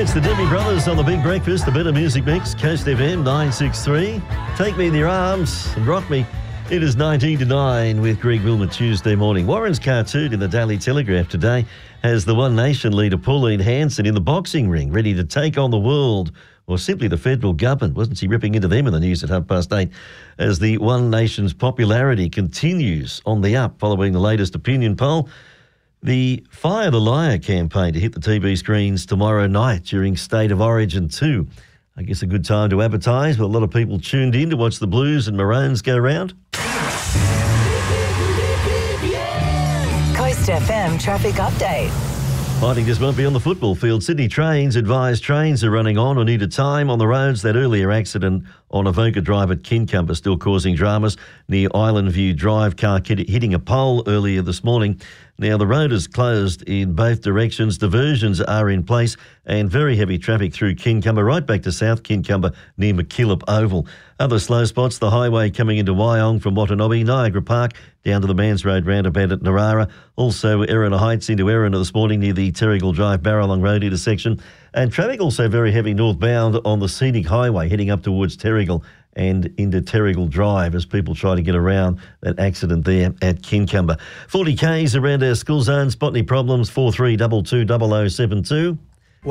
It's the Debbie Brothers on the Big Breakfast, the Better Music Mix, Coast FM 963. Take me in your arms and rock me. It is 19 to 9 with Greg Wilmot Tuesday morning. Warren's cartoon in the Daily Telegraph today has the One Nation leader Pauline Hanson in the boxing ring, ready to take on the world, or simply the federal government. Wasn't she ripping into them in the news at 8:30 as the One Nation's popularity continues on the up following the latest opinion poll? The Fire the Liar campaign to hit the TV screens tomorrow night during State of Origin 2. I guess a good time to advertise, but a lot of people tuned in to watch the Blues and Maroons go round. Coast FM traffic update. Fighting just won't be on the football field. Sydney Trains advise trains are running on or needed time on the roads. That earlier accident on Avoca Drive at Kincumber still causing dramas near Island View Drive. Car hitting a pole earlier this morning. Now, the road is closed in both directions. Diversions are in place and very heavy traffic through Kincumber, right back to South Kincumber near McKillop Oval. Other slow spots, the highway coming into Wyong from Watanabe, Niagara Park, down to the Mans Road roundabout at Narara. Also, Erina Heights into Erina this morning near the Terrigal Drive Barralong Road intersection. And traffic also very heavy northbound on the Scenic Highway heading up towards Terrigal and into Terrigal Drive as people try to get around that accident there at Kincumber. 40 Ks around our school zones. Spot any problems, 4322 0072.